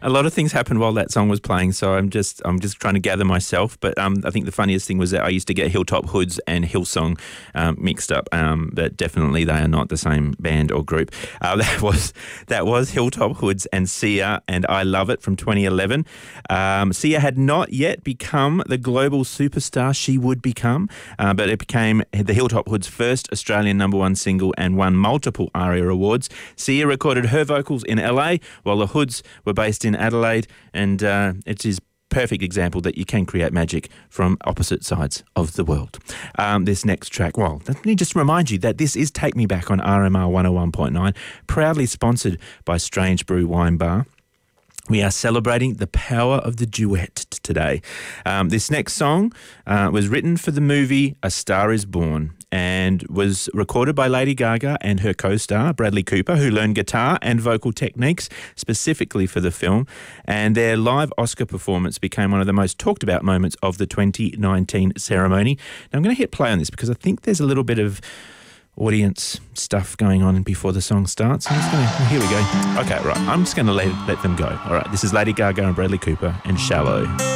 A lot of things happened while that song was playing, so I'm just trying to gather myself. But I think the funniest thing was that I used to get Hilltop Hoods and Hillsong mixed up, but definitely they are not the same band or group. That was Hilltop Hoods and Sia and I Love It from 2011. Sia had not yet become the global superstar she would become, but it became the Hilltop Hoods' first Australian number one single and won multiple ARIA awards. Sia recorded her vocals in LA while the Hoods were based in Adelaide, and it is perfect example that you can create magic from opposite sides of the world. This next track, well, let me just remind you that this is Take Me Back on RMR 101.9, proudly sponsored by Strange Brew Wine Bar. We are celebrating the power of the duet today. This next song was written for the movie A Star Is Born and was recorded by Lady Gaga and her co-star Bradley Cooper, who learned guitar and vocal techniques specifically for the film. And their live Oscar performance became one of the most talked about moments of the 2019 ceremony. Now I'm going to hit play on this because I think there's a little bit of audience stuff going on before the song starts. Here we go. Okay, right. I'm just going to let them go. All right, this is Lady Gaga and Bradley Cooper and Shallow.